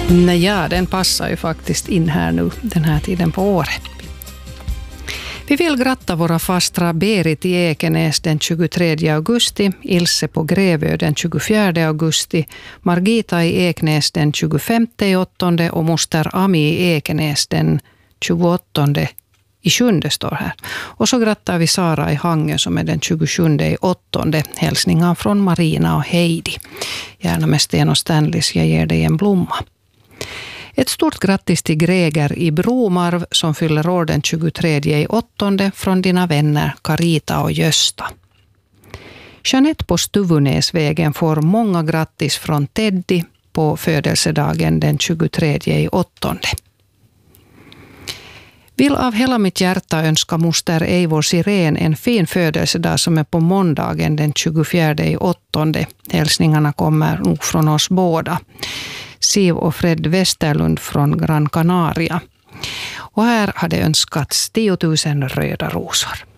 Ja, den passar ju faktiskt in här nu den här tiden på året. Vi vill gratta våra fastrar Berit i Ekenäs den 23 augusti, Ilse på Grevö den 24 augusti, Margita i Eknäs den 25/8 och moster Ami i Ekenäs den 28/7 står här. Och så grattar vi Sara i Hangö som är den 27/8. Hälsningar från Marina och Heidi. Gärna med Sten och Stanleys, jag ger dig en blomma. Ett stort grattis till Greger i Bromarv som fyller år den 23/8 från dina vänner Carita och Gösta. Jeanette på Stuvunäsvägen får många grattis från Teddy på födelsedagen den 23/8. Vill av hela mitt hjärta önska moster Eivor Sirén en fin födelsedag som är på måndagen den 24/8. Hälsningarna kommer nog från oss båda. Siv och Fred Westerlund från Gran Canaria. Och här hade önskats 10 000 röda rosor.